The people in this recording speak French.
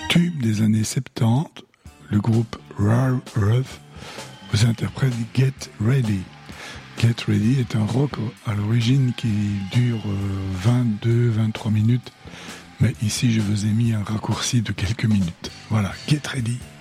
Tube des années 70, le groupe Rare Earth vous interprète Get Ready. Get Ready est un rock à l'origine qui dure 22-23 minutes, mais ici je vous ai mis un raccourci de quelques minutes. Voilà, Get Ready.